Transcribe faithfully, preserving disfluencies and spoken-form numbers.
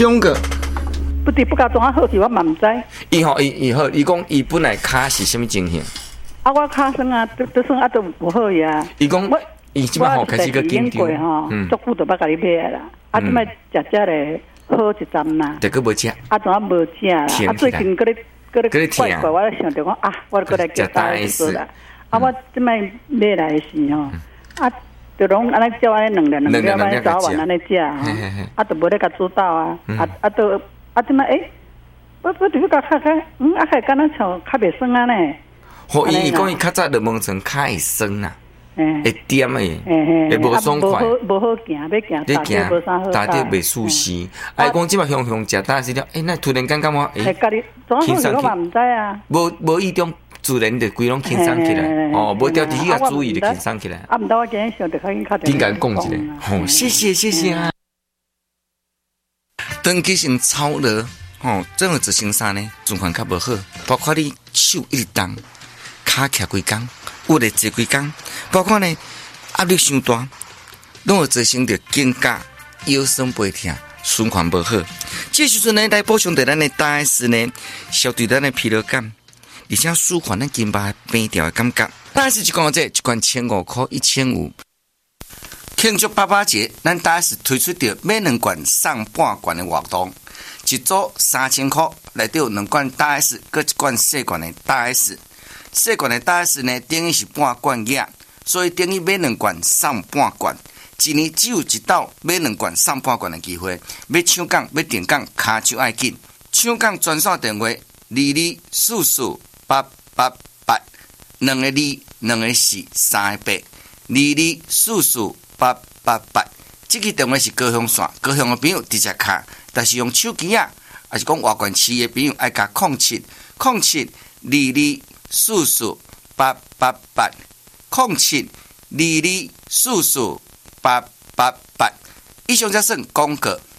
中个不知不甲怎啊好是我嘛唔知。 伊吼伊伊好，伊讲伊本来骹是啥物情形？ 啊，我骹酸啊，都都算啊都无好呀。 伊讲我伊即摆吼开始个紧张， 嗯，足久都捌甲你买啦。啊，即摆食食咧好一阵啦。 得个无食。 啊，怎啊无食啦？啊，最近搁咧搁咧怪怪，我咧想着讲啊，我搁来叫大 S 啦。啊，我即摆买来时吼，啊。就拢安尼照安尼两两两两安尼早晚安尼食吼，啊，都无咧甲煮到啊，啊啊都啊即摆诶，我我拄甲较较，嗯啊，还敢若像较袂酸啊呢。 好，伊伊讲伊较早就问成较会酸啦，会点诶，会无爽快， 无好行，要行大条无啥好。 大条袂舒适，啊，伊讲即摆雄雄食大时了，诶，那突然间感觉诶， 轻松起，我嘛毋知啊， 无无意中。自然就规拢轻松起来，哦，无调伫个注意就轻松起来。 啊，毋得我今日想着较紧较点。 点解讲一下？吼，谢谢谢谢啊。长期性操劳，吼，整个执行上呢，状况较无好，包括你手一直动，骹徛几工，有咧坐几工，包括呢压力伤大，拢会造成着肩胛、腰酸背痛，循环无好。这时阵呢，来补充着咱的大 S 呢，消除咱的疲劳感。而且舒缓咱筋巴变调的感觉，大 S 一罐这一罐千五块一千五。庆祝爸爸节，咱大 S 推出着买两罐送半罐的活动，一组三千块，内底有两罐大 S， 搁一罐细罐的大 S。细罐的大 S 呢，等于是半罐液，所以等于买两罐送半罐。一年只有一道买两罐送半罐的机会，要抢讲要订讲，卡就爱紧。抢讲专线电话：二二四四。八八八，两个二，两个四，三个八，二二四四八八八。这个电话是高雄线，高雄的朋友直接卡，但是用手机啊，还是讲外县市的朋友爱加零七零七二二四四八八八零七二二四四八八八。以上才算广告。